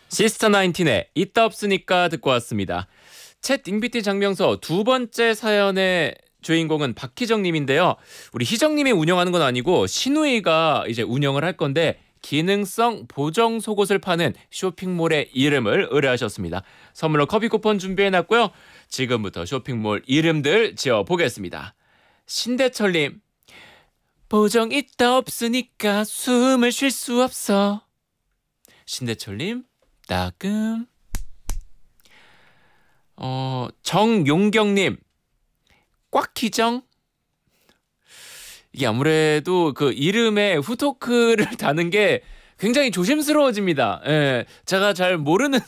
시스터 나인틴의 있다 없으니까 듣고 왔습니다. 챗 잉비티 장명서 두 번째 사연의 주인공은 박희정 님인데요. 우리 희정 님이 운영하는 건 아니고 신우이가 이제 운영을 할 건데 기능성 보정 속옷을 파는 쇼핑몰의 이름을 의뢰하셨습니다. 선물로 커피 쿠폰 준비해놨고요. 지금부터 쇼핑몰 이름들 지어보겠습니다. 신대철 님. 보정 있다 없으니까 숨을 쉴 수 없어. 신대철 님. 따끔. 정용경님. 꽉희정. 이게 아무래도 그 이름에 후토크를 다는 게 굉장히 조심스러워집니다. 예, 제가 잘 모르는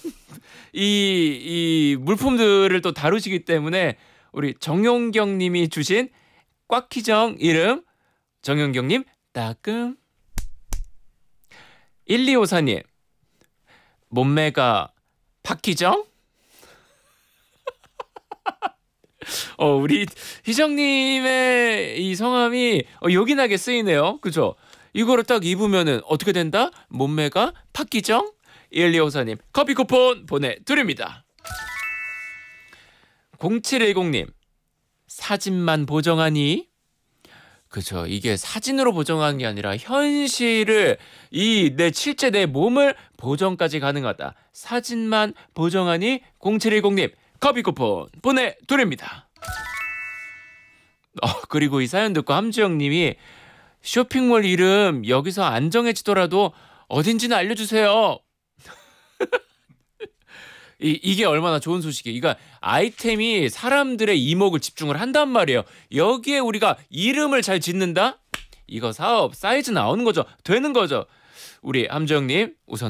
이 물품들을 또 다루시기 때문에 우리 정용경님이 주신 꽉희정 이름 정용경님 따끔. 1254님. 몸매가 박희정? 우리 희정님의 이 성함이 요긴하게 쓰이네요. 그죠? 이거를 딱 입으면은 어떻게 된다? 몸매가 박희정? 1254님 커피 쿠폰 보내드립니다. 0710님 사진만 보정하니? 그죠. 이게 사진으로 보정하는 게 아니라 현실을 실제 내 몸을 보정까지 가능하다. 사진만 보정하니 0710님 커피 쿠폰 보내드립니다. 그리고 이 사연 듣고 함주영 님이 쇼핑몰 이름 여기서 안 정해지더라도 어딘지는 알려주세요. 이게 얼마나 좋은 소식이에요. 그러니까 아이템이 사람들의 이목을 집중을 한단 말이에요. 여기에 우리가 이름을 잘 짓는다? 이거 사업 사이즈 나오는 거죠. 되는 거죠. 우리 함정님 우선